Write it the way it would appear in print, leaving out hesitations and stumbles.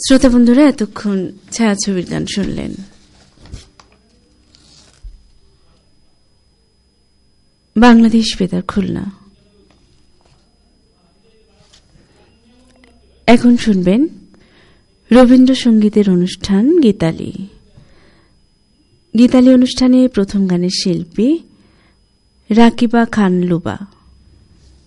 শ্রোতা বন্ধুরা, এতক্ষণ ছায়াছবির গান শুনলেন। বাংলাদেশ বেতার খুলনা। এখন শুনবেন রবীন্দ্রসঙ্গীতের অনুষ্ঠান গীতালি। গীতালি অনুষ্ঠানে প্রথম গানের শিল্পী রাকিবা খান লুবা।